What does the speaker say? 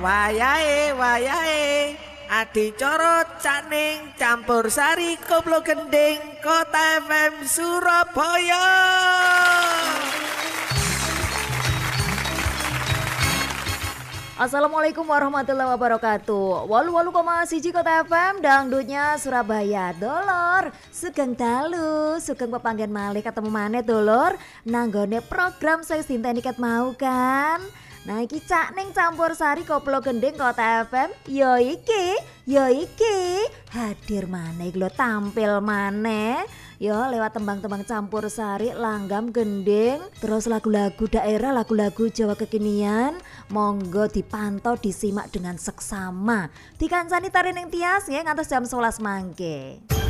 Wayahe adicara Caning Campursari Koplo Gending Kota FM Surabaya. Assalamualaikum warahmatullahi wabarakatuh. 88,1 Kota FM dangdutnya Surabaya. Dolor, sugeng dalu, sugeng pepanggen malih ketemu maneh dolor. Nanggone program saya Sinten Iket mau kan. Nah iki Caning Campursari Koplo Gending Kota FM. Yo iki hadir maneh lho, tampil maneh. Yo lewat tembang-tembang campursari, langgam, gending, terus lagu-lagu daerah, lagu-lagu Jawa kekinian. Monggo dipantau, disimak dengan seksama. Dikancani tari ning tias ya ngantos jam 11 mangke.